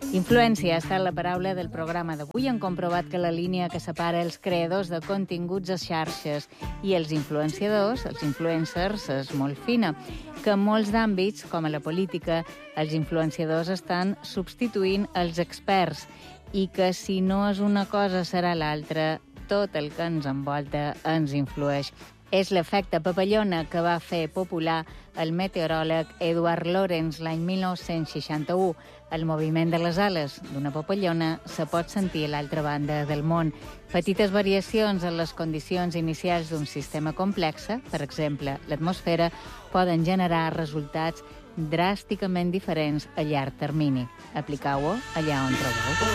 Influència ha estat la paraula del programa d'avui. Han comprovat que la línia que separa els creadors de continguts a xarxes i els influenciadors, els influencers, és molt fina, que en molts d'àmbits, com a la política, els influenciadors estan substituint els experts i que si no és una cosa serà l'altra, tot el que ens envolta ens influeix. És l'efecte papallona que va fer popular el meteoròleg Edward Lorenz l'any 1961. El moviment de les ales d'una papallona se pot sentir a l'altra banda del món. Petites variacions en les condicions inicials d'un sistema complex, per exemple, l'atmosfera, poden generar resultats dràsticament diferents a llarg termini. Apliqueu-ho allà on trobeu.